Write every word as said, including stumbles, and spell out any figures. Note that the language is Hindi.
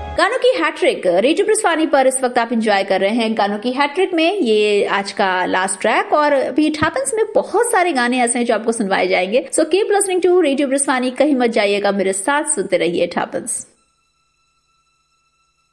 गानों की हैट्रिक रेडियो ब्रिस्वानी पर इस वक्त आप एंजॉय कर रहे हैं। गानों की हैट्रिक में ये आज का लास्ट ट्रैक, और अभी इट हैपेंस में बहुत सारे गाने ऐसे हैं जो आपको सुनवाए जाएंगे। So keep listening to radio ब्रिस्वानी, कहीं मत जाइएगा, मेरे साथ सुनते रहिए इट हैपेंस।